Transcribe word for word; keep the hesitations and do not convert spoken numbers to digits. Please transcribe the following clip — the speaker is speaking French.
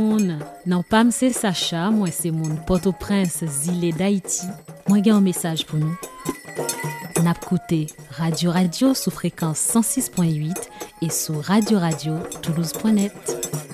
Non pas c'est Sacha, moi c'est mon Port-au-Prince, Zile d'Haïti. Moi j'ai un message pour nous. N'a écouté Radio Radio sous fréquence cent six point huit et sur radio radio toulouse point net.